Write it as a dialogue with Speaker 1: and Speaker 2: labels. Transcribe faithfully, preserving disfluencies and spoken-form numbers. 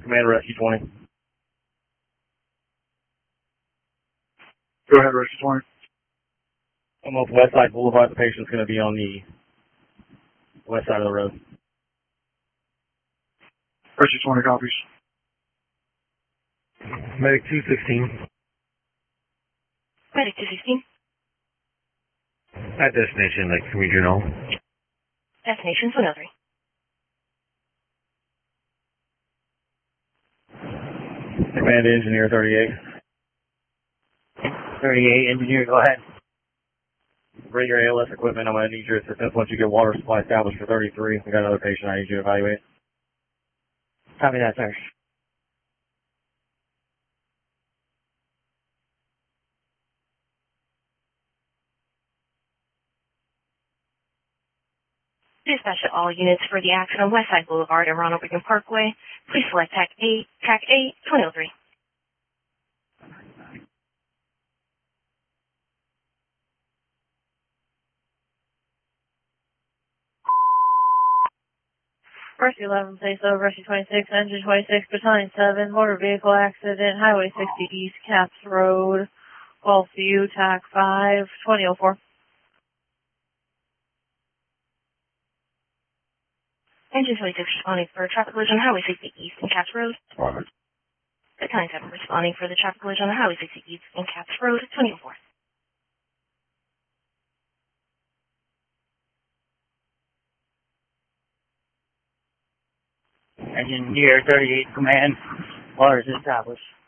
Speaker 1: Command Rescue twenty.
Speaker 2: Go ahead, Rescue twenty.
Speaker 1: I'm off Westside Boulevard. The patient's going to be on the west side of the road.
Speaker 2: Rescue twenty copies.
Speaker 1: Medic two sixteen.
Speaker 3: Medic two sixteen.
Speaker 1: At destination, like regional.
Speaker 3: Destination one oh three.
Speaker 1: Command Engineer thirty-eight.
Speaker 4: thirty-eight, Engineer, go ahead.
Speaker 1: Bring your A L S equipment. I'm going to need your assistance once you get water supply established for thirty-three. We got another patient I need you to evaluate.
Speaker 4: Copy that, sir.
Speaker 3: Dispatch to all units for the accident on Westside Boulevard and Ronald Reagan Parkway. Please select T A C A, T A C A twenty oh three.
Speaker 5: Rescue eleven, place over, Rescue twenty-six, Engine twenty-six, Battalion seven, motor vehicle accident, Highway sixty East, Caps Road, Gulfview, T A C five, twenty oh four.
Speaker 3: Engine twenty-six responding for traffic collision on Highway sixty East and Caps Road.
Speaker 1: Alright.
Speaker 3: Battalion seven responding for the traffic collision on Highway sixty East and Caps Road, twenty oh four.
Speaker 4: Engineer thirty-eight, command. Water is established.